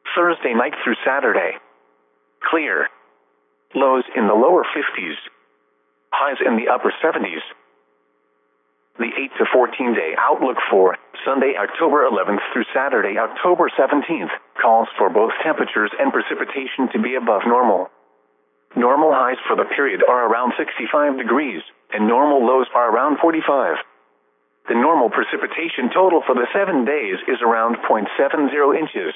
Thursday night through Saturday. Clear. Lows in the lower 50s. Highs in the upper 70s. The 8 to 14 day outlook for Sunday, October 11th through Saturday, October 17th, calls for both temperatures and precipitation to be above normal. Normal highs for the period are around 65 degrees, and normal lows are around 45. The normal precipitation total for the 7 days is around 0.70 inches.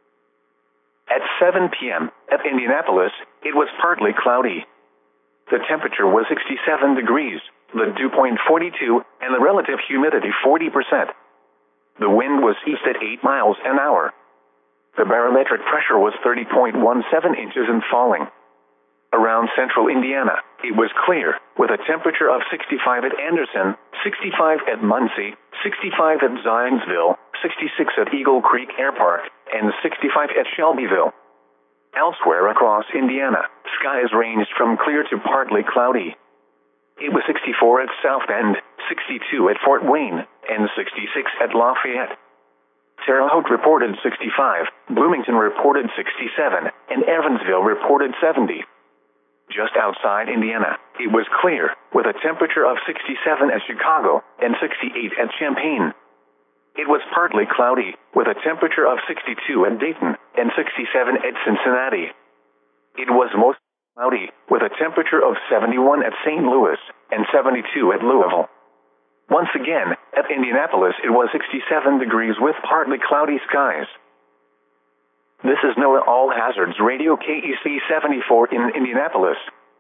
At 7 p.m. at Indianapolis, it was partly cloudy. The temperature was 67 degrees, the dew point 42, and the relative humidity 40%. The wind was east at 8 miles an hour. The barometric pressure was 30.17 inches and falling. Around central Indiana, it was clear, with a temperature of 65 at Anderson, 65 at Muncie, 65 at Zionsville, 66 at Eagle Creek Air Park, and 65 at Shelbyville. Elsewhere across Indiana, skies ranged from clear to partly cloudy. It was 64 at South Bend, 62 at Fort Wayne, and 66 at Lafayette. Terre Haute reported 65, Bloomington reported 67, and Evansville reported 70. Just outside Indiana, it was clear, with a temperature of 67 at Chicago and 68 at Champaign. It was partly cloudy, with a temperature of 62 at Dayton and 67 at Cincinnati. It was mostly cloudy, with a temperature of 71 at St. Louis and 72 at Louisville. Once again, at Indianapolis it was 67 degrees with partly cloudy skies. This is NOAA All Hazards Radio KEC 74 in Indianapolis.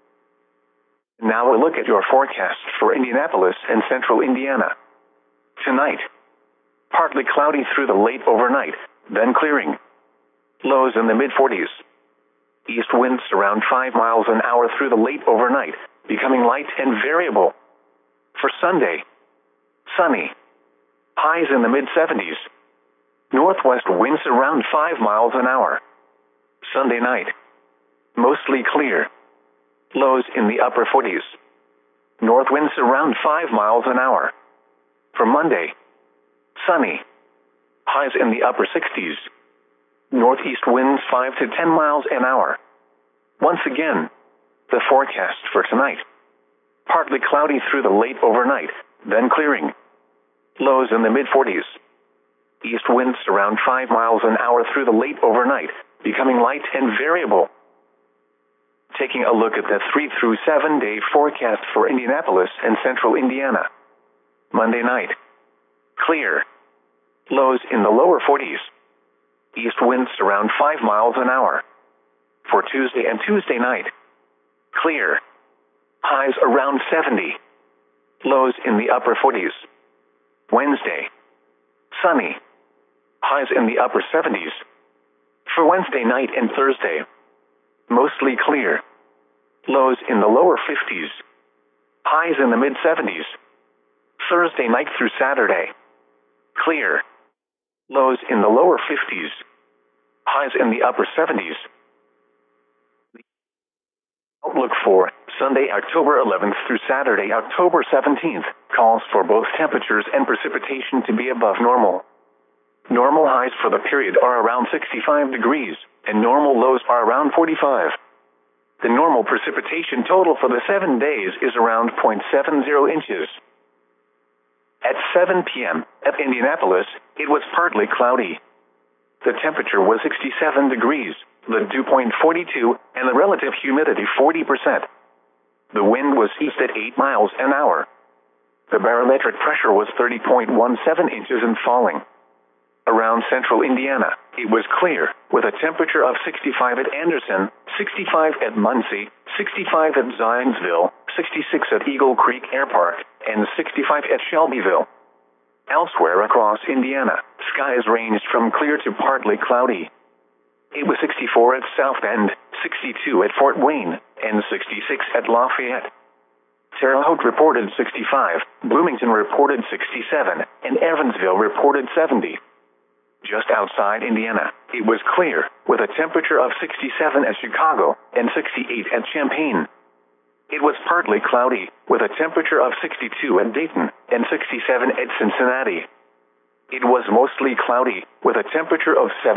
Now a look at your forecast for Indianapolis and central Indiana. Tonight, partly cloudy through the late overnight, then clearing. Lows in the mid-40s. East winds around 5 miles an hour through the late overnight, becoming light and variable. For Sunday, sunny. Highs in the mid-70s. Northwest winds around 5 miles an hour. Sunday night, mostly clear. Lows in the upper 40s. North winds around 5 miles an hour. For Monday, sunny. Highs in the upper 60s. Northeast winds 5 to 10 miles an hour. Once again, the forecast for tonight. Partly cloudy through the late overnight, then clearing. Lows in the mid-40s. East winds around 5 miles an hour through the late overnight, becoming light and variable. Taking a look at the 3 through 7 day forecast for Indianapolis and central Indiana. Monday night, clear. Lows in the lower 40s. East winds around 5 miles an hour. For Tuesday and Tuesday night, clear. Highs around 70. Lows in the upper 40s. Wednesday, sunny. Highs in the upper 70s. For Wednesday night and Thursday, mostly clear. Lows in the lower 50s. Highs in the mid-70s. Thursday night through Saturday, clear. Lows in the lower 50s. Highs in the upper 70s. The outlook for Sunday, October 11th through Saturday, October 17th, calls for both temperatures and precipitation to be above normal. Normal highs for the period are around 65 degrees, and normal lows are around 45. The normal precipitation total for the 7 days is around 0.70 inches. At 7 p.m. at Indianapolis, it was partly cloudy. The temperature was 67 degrees, the dew point 42, and the relative humidity 40%. The wind was east at 8 miles an hour. The barometric pressure was 30.17 inches and falling. Around central Indiana, it was clear, with a temperature of 65 at Anderson, 65 at Muncie, 65 at Zionsville, 66 at Eagle Creek Air Park, and 65 at Shelbyville. Elsewhere across Indiana, skies ranged from clear to partly cloudy. It was 64 at South Bend, 62 at Fort Wayne, and 66 at Lafayette. Terre Haute reported 65, Bloomington reported 67, and Evansville reported 70. Just outside Indiana, it was clear, with a temperature of 67 at Chicago and 68 at Champaign. It was partly cloudy, with a temperature of 62 at Dayton and 67 at Cincinnati. It was mostly cloudy, with a temperature of 70.